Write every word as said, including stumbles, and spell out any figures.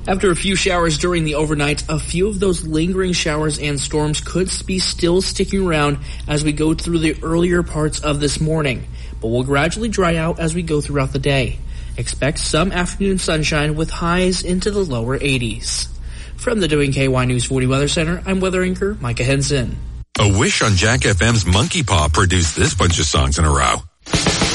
After a few showers during the overnight, a few of those lingering showers and storms could be still sticking around as we go through the earlier parts of this morning, but will gradually dry out as we go throughout the day. Expect some afternoon sunshine with highs into the lower eighties. From the W K Y News forty Weather Center, I'm weather anchor Micah Henson. A Wish on Jack F M's Monkey Paw produced this bunch of songs in a row.